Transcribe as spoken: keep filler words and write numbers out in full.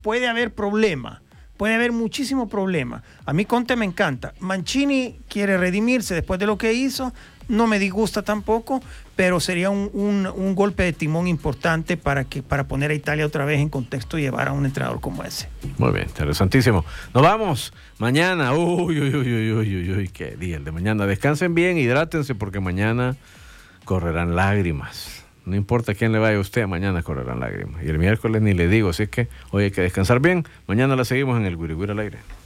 puede haber problema. Puede haber muchísimo problema. A mí Conte me encanta. Mancini quiere redimirse después de lo que hizo. No me disgusta tampoco, pero sería un, un, un golpe de timón importante para, que, para poner a Italia otra vez en contexto y llevar a un entrenador como ese. Muy bien, interesantísimo. Nos vamos mañana. Uy, uy, uy, uy, uy, uy, uy, qué día el de mañana. Descansen bien, hidrátense porque mañana correrán lágrimas. No importa quién le vaya a usted, mañana correrán lágrimas. Y el miércoles ni le digo, así es que hoy hay que descansar bien. Mañana la seguimos en el Guiri Guiri al aire.